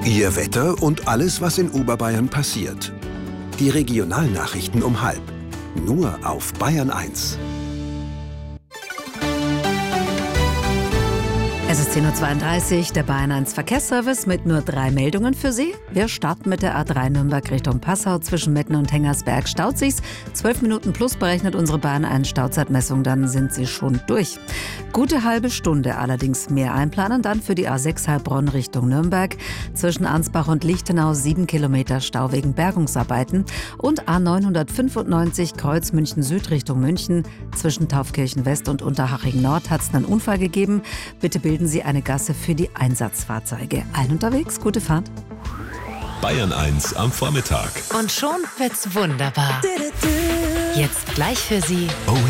Ihr Wetter und alles, was in Oberbayern passiert. Die Regionalnachrichten um 12:30. Nur auf Bayern 1. Es ist 10:32 Uhr, der Bayern 1 Verkehrsservice mit nur 3 Meldungen für Sie. Wir starten mit der A3 Nürnberg Richtung Passau. Zwischen Metten und Hengersberg staut sich's. 12 Minuten plus berechnet unsere Bayern 1 Stauzeitmessung, dann sind Sie schon durch. Gute halbe Stunde allerdings mehr einplanen, dann für die A6 Heilbronn Richtung Nürnberg. Zwischen Ansbach und Lichtenau 7 Kilometer Stau wegen Bergungsarbeiten. Und A995 Kreuz München Süd Richtung München. Zwischen Taufkirchen West und Unterhaching Nord hat es einen Unfall gegeben. Bitte bilden Sie eine Gasse für die Einsatzfahrzeuge. Allen unterwegs, gute Fahrt. Bayern 1 am Vormittag. Und schon wird's wunderbar. Jetzt gleich für Sie